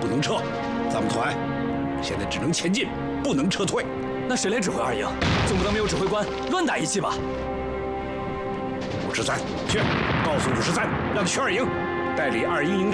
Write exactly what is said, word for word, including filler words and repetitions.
不能撤。咱们团现在只能前进，不能撤退。 那谁来指挥二营？总不能没有指挥官乱打一气吧？ 五十三，去告诉五十三，让他去二营，代理二营营长。